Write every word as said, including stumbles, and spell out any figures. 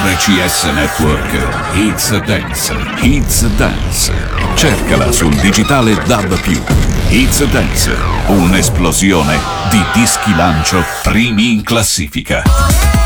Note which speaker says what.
Speaker 1: R C S Network, It's Dance, It's Dance. Cercala sul digitale D A B più. It's Dance, un'esplosione di dischi lancio primi in classifica.